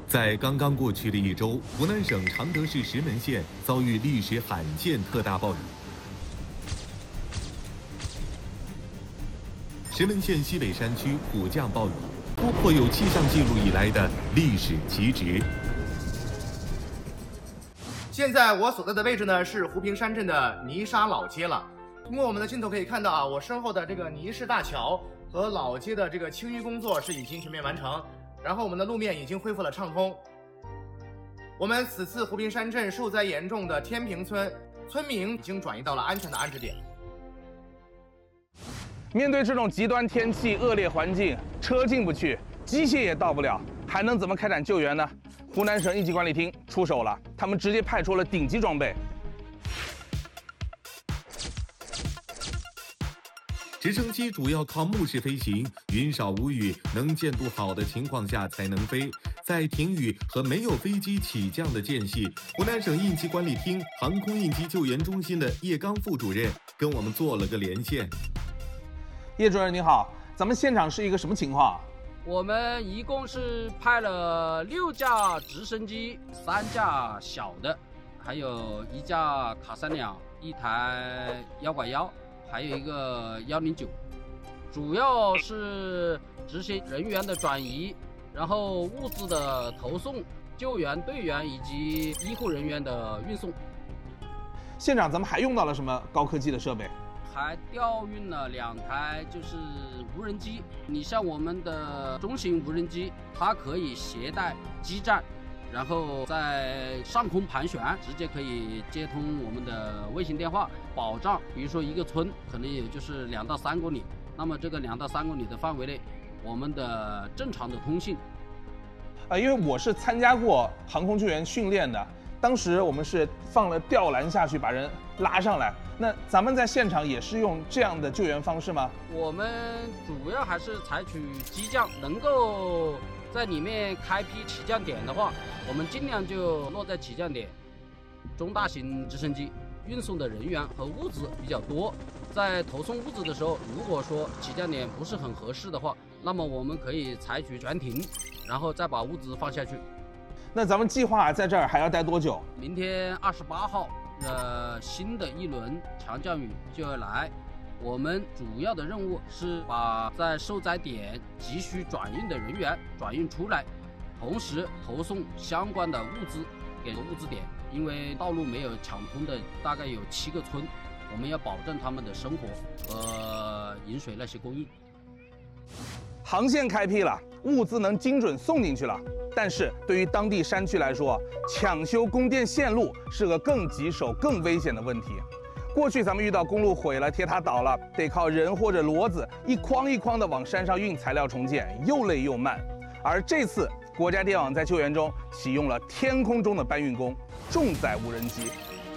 在刚刚过去的一周，湖南省常德市石门县遭遇历史罕见特大暴雨。石门县西北山区普降暴雨，突破有气象记录以来的历史极值。 现在我所在的位置呢是湖平山镇的泥沙老街了。通过我们的镜头可以看到啊，我身后的这个泥市大桥和老街的这个清淤工作是已经全面完成。然后我们的路面已经恢复了畅通。我们此次湖平山镇受灾严重的天平村村民已经转移到了安全的安置点。 面对这种极端天气、恶劣环境，车进不去，机械也到不了，还能怎么开展救援呢？湖南省应急管理厅出手了，他们直接派出了顶级装备。 直升机主要靠目视飞行，云少无雨，能见度好的情况下才能飞。在停雨和没有飞机起降的间隙，湖南省应急管理厅航空应急救援中心的叶刚副主任跟我们做了个连线。 叶主任你好，咱们现场是一个什么情况？ 我们一共是派了6架直升机，3架小的，还有1架卡3两，1台1管1，还有一个109，主要是执行人员的转移，然后物资的投送、救援队员以及医护人员的运送。 现场咱们还用到了什么高科技的设备？ 还调运了2台就是无人机。你像我们的中型无人机，它可以携带基站，然后在上空盘旋，直接可以接通我们的卫星电话，保障比如说一个村可能也就是2到3公里，那么这个2到3公里的范围内，我们的正常的通信。 因为我是参加过航空救援训练的，当时我们是放了吊篮下去把人拉上来。那咱们在现场也是用这样的救援方式吗？ 我们主要还是采取机降，能够在里面开辟起降点的话，我们尽量就落在起降点。中大型直升机运送的人员和物资比较多，在投送物资的时候，如果说起降点不是很合适的话，那么我们可以采取全停，然后再把物资放下去。 那咱们计划在这儿还要待多久？ 明天28号，新的一轮强降雨就要来。我们主要的任务是把在受灾点急需转运的人员转运出来，同时投送相关的物资给物资点。因为道路没有抢通的大概有7个村，我们要保证他们的生活和饮水那些供应。 航线开辟了，物资能精准送进去了，但是对于当地山区来说，抢修供电线路是个更棘手、更危险的问题。过去咱们遇到公路毁了、铁塔倒了，得靠人或者骡子一筐一筐的往山上运材料重建，又累又慢。而这次国家电网在救援中启用了天空中的搬运工重载无人机。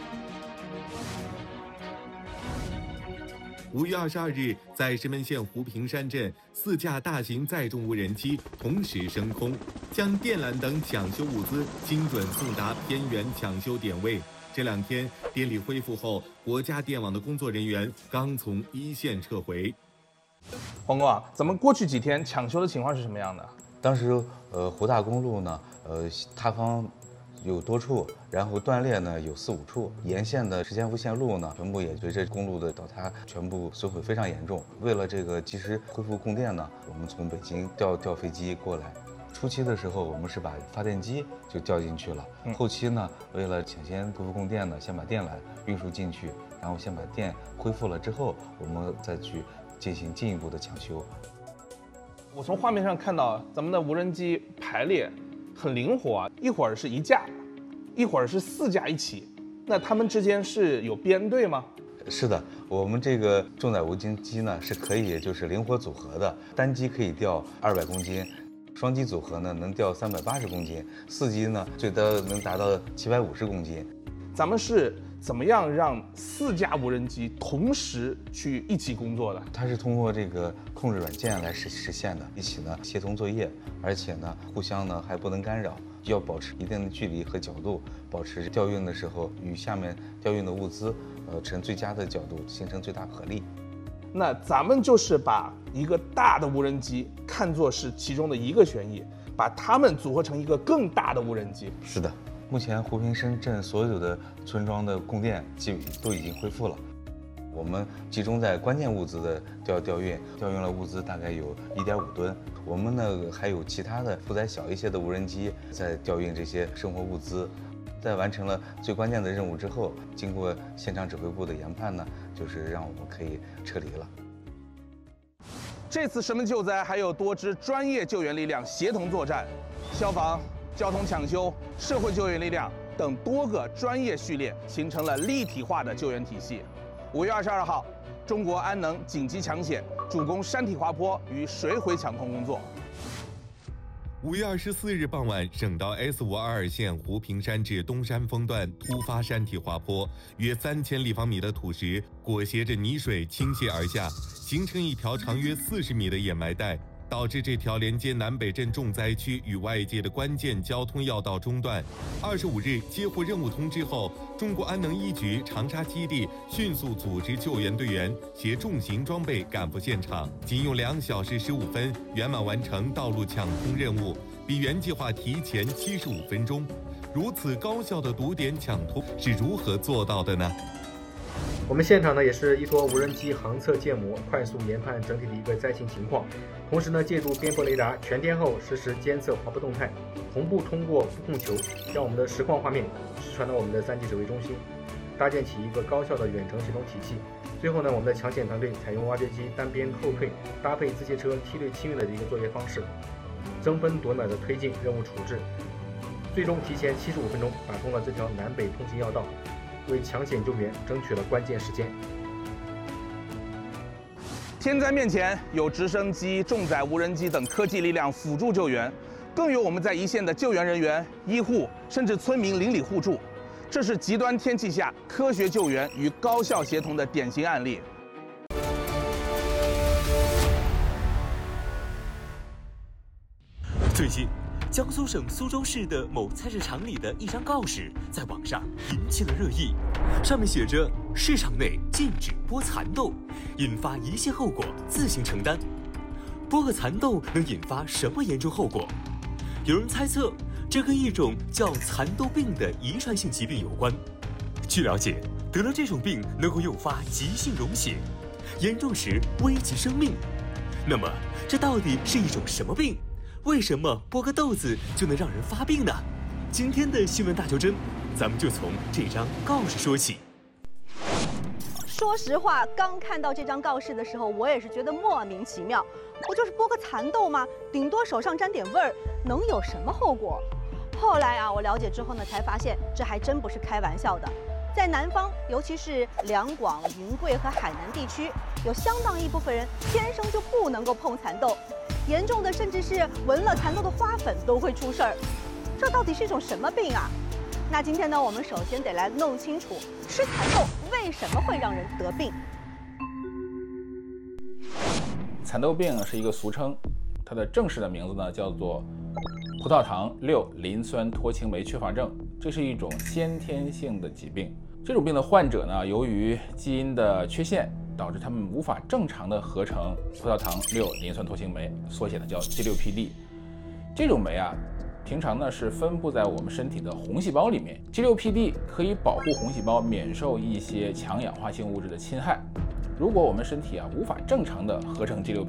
5月22日，在石门县湖平山镇，4架大型载重无人机同时升空，将电缆等抢修物资精准送达偏远抢修点位。这2天电力恢复后，国家电网的工作人员刚从一线撤回。 黄工啊，咱们过去几天抢修的情况是什么样的？ 当时湖大公路呢，塌方有多处，然后断裂呢有4、5处，沿线的实线无线路呢，全部也随着公路的倒塌，全部损毁非常严重。为了这个及时恢复供电呢，我们从北京调飞机过来。初期的时候，我们是把发电机就调进去了，后期呢，为了抢先恢复供电呢，先把电缆运输进去，然后先把电恢复了之后，我们再去进行进一步的抢修。 我从画面上看到咱们的无人机排列很灵活啊，一会儿是1架，一会儿是4架一起，那他们之间是有编队吗？ 是的，我们这个重载无人机呢是可以就是灵活组合的，单机可以调200公斤，双机组合呢能调380公斤，4机呢最多能达到750公斤。 咱们是怎么样让4架无人机同时去一起工作的？ 它是通过这个控制软件来实现的，一起呢协同作业，而且呢互相呢还不能干扰，要保持一定的距离和角度，保持调运的时候与下面调运的物资呈最佳的角度，形成最大合力。 那咱们就是把一个大的无人机看作是其中的一个旋翼，把把它们组合成一个更大的无人机。 是的，目前湖平深圳所有的村庄的供电都已经恢复了。我们集中在关键物资的调运了物资大概有1.5吨。我们呢还有其他的负载小一些的无人机在调运这些生活物资。在完成了最关键的任务之后，经过现场指挥部的研判呢，就是让我们可以撤离了。 这次神门救灾还有多支专业救援力量协同作战，消防、交通抢修、社会救援力量等多个专业序列形成了立体化的救援体系。5月22号，中国安能紧急抢险，主攻山体滑坡与水毁抢控工作。 5月24日傍晚，省道 S522线湖平山至东山峰段突发山体滑坡，约3000立方米的土石裹挟着泥水倾泻而下，形成一条长约40米的掩埋带，导致这条连接南北镇重灾区与外界的关键交通要道中断。25日接获任务通知后，中国安能一局长沙基地迅速组织救援队员，携重型装备赶赴现场，仅用2小时15分圆满完成道路抢通任务，比原计划提前75分钟。如此高效的堵点抢通是如何做到的呢？ 我们现场呢也是依托无人机航测建模，快速研判整体的一个灾情情况，同时呢借助边波雷达全天候实时监测滑坡动态，同步通过布控球将我们的实况画面实传到我们的3级指挥中心，搭建起一个高效的远程协同体系。最后呢，我们的抢险团队采用挖掘机单边后退，搭配自卸车梯队清运的一个作业方式，争分夺秒的推进任务处置，最终提前75分钟打通了这条南北通行要道，为抢险救援争取了关键时间。 天灾面前，有直升机、重载无人机等科技力量辅助救援，更有我们在一线的救援人员、医护甚至村民邻里互助。这是极端天气下科学救援与高效协同的典型案例。 最近，江苏省苏州市的某菜市场里的一张告示在网上引起了热议，上面写着“市场内禁止剥蚕豆，引发一切后果自行承担”。剥个蚕豆能引发什么严重后果？有人猜测，这跟一种叫蚕豆病的遗传性疾病有关。据了解，得了这种病能够诱发急性溶血，严重时危及生命。那么，这到底是一种什么病？为什么剥个豆子就能让人发病呢？今天的新闻大求真，咱们就从这张告示说起。 说实话，刚看到这张告示的时候，我也是觉得莫名其妙。不就是剥个蚕豆吗？顶多手上沾点味儿，能有什么后果？后来啊，我了解之后呢，才发现这还真不是开玩笑的。在南方，尤其是两广、云贵和海南地区，有相当一部分人天生就不能够碰蚕豆，严重的甚至是闻了蚕豆的花粉都会出事儿。这到底是一种什么病啊？那今天呢，我们首先得来弄清楚吃蚕豆为什么会让人得病。 蚕豆病是一个俗称，它的正式的名字呢叫做葡萄糖6磷酸脱氢酶缺乏症，这是一种先天性的疾病。这种病的患者呢，由于基因的缺陷，导致他们无法正常的合成葡萄糖6磷酸脱氢酶，缩写呢叫 G6PD。这种酶啊，平常呢是分布在我们身体的红细胞里面。G6PD 可以保护红细胞免受一些强氧化性物质的侵害。如果我们身体啊无法正常的合成 G6PD，